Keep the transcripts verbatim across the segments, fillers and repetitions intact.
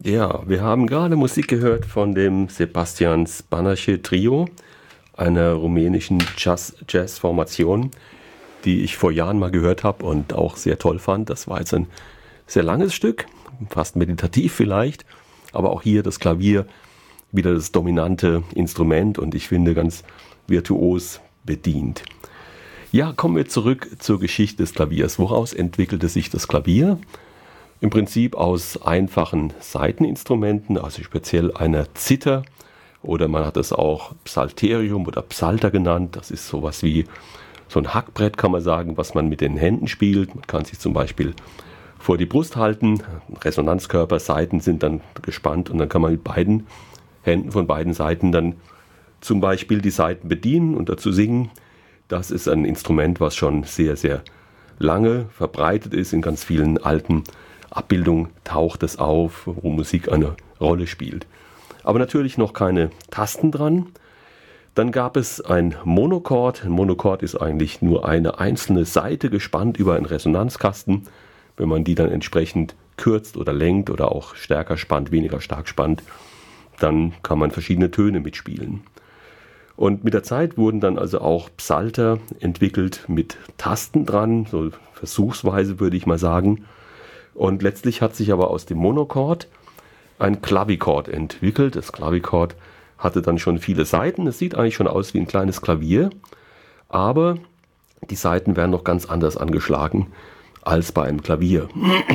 Ja, wir haben gerade Musik gehört von dem Sebastian Spanache Trio, einer rumänischen Jazz- Jazz-Formation, die ich vor Jahren mal gehört habe und auch sehr toll fand. Das war jetzt ein sehr langes Stück, fast meditativ vielleicht, aber auch hier das Klavier wieder das dominante Instrument und ich finde ganz virtuos bedient. Ja, kommen wir zurück zur Geschichte des Klaviers. Woraus entwickelte sich das Klavier? Im Prinzip aus einfachen Saiteninstrumenten, also speziell einer Zither, oder man hat es auch Psalterium oder Psalter genannt. Das ist sowas wie so ein Hackbrett, kann man sagen, was man mit den Händen spielt. Man kann sich zum Beispiel vor die Brust halten, Resonanzkörper, Saiten sind dann gespannt und dann kann man mit beiden Händen von beiden Seiten dann zum Beispiel die Saiten bedienen und dazu singen. Das ist ein Instrument, was schon sehr, sehr lange verbreitet ist. In ganz vielen alten Abbildungen taucht es auf, wo Musik eine Rolle spielt. Aber natürlich noch keine Tasten dran. Dann gab es ein Monochord. Ein Monochord ist eigentlich nur eine einzelne Saite gespannt über einen Resonanzkasten. Wenn man die dann entsprechend kürzt oder lenkt oder auch stärker spannt, weniger stark spannt, dann kann man verschiedene Töne mitspielen. Und mit der Zeit wurden dann also auch Psalter entwickelt mit Tasten dran, so versuchsweise würde ich mal sagen. Und letztlich hat sich aber aus dem Monochord ein Klavichord entwickelt. Das Klavichord hatte dann schon viele Saiten. Es sieht eigentlich schon aus wie ein kleines Klavier, aber die Saiten werden noch ganz anders angeschlagen als bei einem Klavier.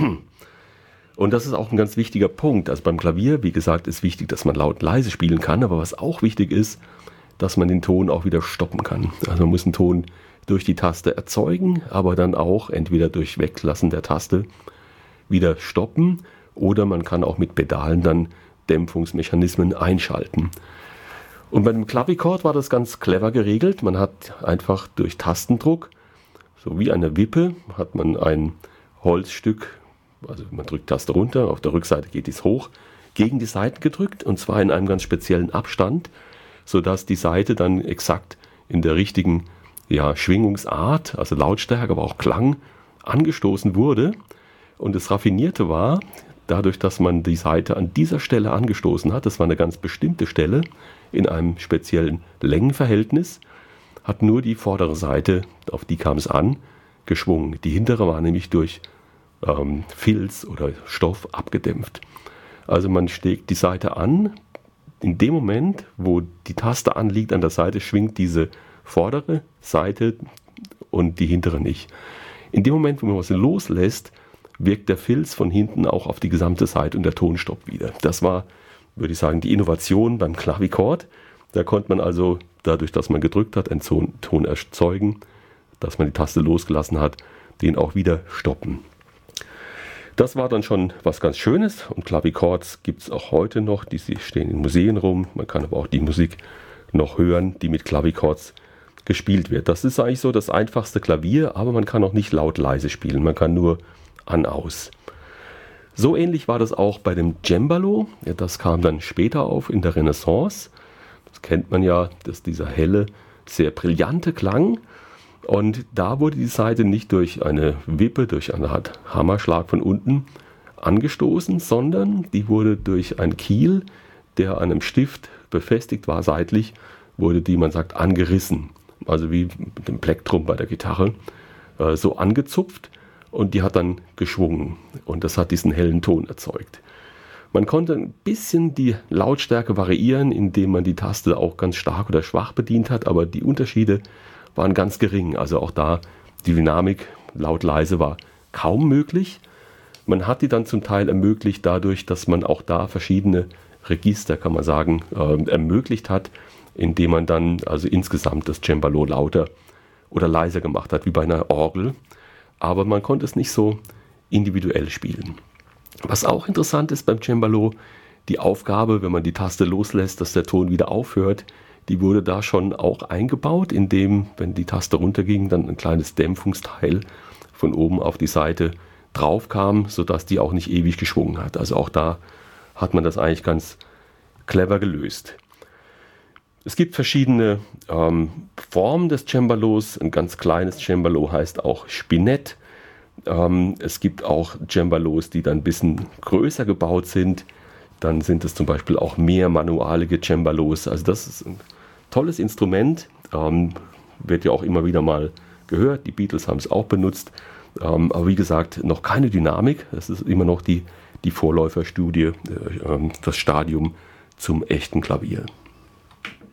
Und das ist auch ein ganz wichtiger Punkt. Also beim Klavier, wie gesagt, ist wichtig, dass man laut und leise spielen kann, aber was auch wichtig ist, dass man den Ton auch wieder stoppen kann. Also man muss einen Ton durch die Taste erzeugen, aber dann auch entweder durch Weglassen der Taste wieder stoppen oder man kann auch mit Pedalen dann Dämpfungsmechanismen einschalten. Und bei dem Klavichord war das ganz clever geregelt. Man hat einfach durch Tastendruck, so wie eine Wippe, hat man ein Holzstück, also man drückt Taste runter, auf der Rückseite geht es hoch, gegen die Saiten gedrückt und zwar in einem ganz speziellen Abstand, sodass die Saite dann exakt in der richtigen ja, Schwingungsart, also Lautstärke, aber auch Klang, angestoßen wurde. Und das Raffinierte war, dadurch, dass man die Saite an dieser Stelle angestoßen hat, das war eine ganz bestimmte Stelle, in einem speziellen Längenverhältnis, hat nur die vordere Seite, auf die kam es an, geschwungen. Die hintere war nämlich durch ähm, Filz oder Stoff abgedämpft. Also man steckt die Saite an, in dem Moment, wo die Taste anliegt an der Seite, schwingt diese vordere Seite und die hintere nicht. In dem Moment, wo man was loslässt, wirkt der Filz von hinten auch auf die gesamte Seite und der Ton stoppt wieder. Das war, würde ich sagen, die Innovation beim Klavichord. Da konnte man also, dadurch, dass man gedrückt hat, einen Ton erzeugen, dass man die Taste losgelassen hat, den auch wieder stoppen. Das war dann schon was ganz Schönes und Klavichords gibt es auch heute noch, die stehen in Museen rum. Man kann aber auch die Musik noch hören, die mit Klavichords gespielt wird. Das ist eigentlich so das einfachste Klavier, aber man kann auch nicht laut leise spielen, man kann nur an, aus. So ähnlich war das auch bei dem Cembalo. Ja, das kam dann später auf in der Renaissance. Das kennt man ja, dass dieser helle, sehr brillante Klang. Und da wurde die Saite nicht durch eine Wippe, durch eine Art Hammerschlag von unten angestoßen, sondern die wurde durch einen Kiel, der an einem Stift befestigt war, seitlich, wurde die, man sagt, angerissen. Also wie mit dem Plektrum bei der Gitarre, äh, so angezupft. Und die hat dann geschwungen und das hat diesen hellen Ton erzeugt. Man konnte ein bisschen die Lautstärke variieren, indem man die Taste auch ganz stark oder schwach bedient hat, aber die Unterschiede waren ganz gering. Also auch da die Dynamik laut-leise war kaum möglich. Man hat die dann zum Teil ermöglicht dadurch, dass man auch da verschiedene Register, kann man sagen, äh, ermöglicht hat, indem man dann also insgesamt das Cembalo lauter oder leiser gemacht hat, wie bei einer Orgel. Aber man konnte es nicht so individuell spielen. Was auch interessant ist beim Cembalo, die Aufgabe, wenn man die Taste loslässt, dass der Ton wieder aufhört, die wurde da schon auch eingebaut, indem, wenn die Taste runterging, dann ein kleines Dämpfungsteil von oben auf die Seite drauf kam, sodass die auch nicht ewig geschwungen hat. Also auch da hat man das eigentlich ganz clever gelöst. Es gibt verschiedene ähm, Formen des Cembalos. Ein ganz kleines Cembalo heißt auch Spinett. Ähm, es gibt auch Cembalos, die dann ein bisschen größer gebaut sind. dann sind es zum Beispiel auch mehr manualige Cembalos. Also das ist ein tolles Instrument, ähm, wird ja auch immer wieder mal gehört. Die Beatles haben es auch benutzt, ähm, aber wie gesagt, noch keine Dynamik. Das ist immer noch die, die Vorläuferstudie, äh, das Stadium zum echten Klavier.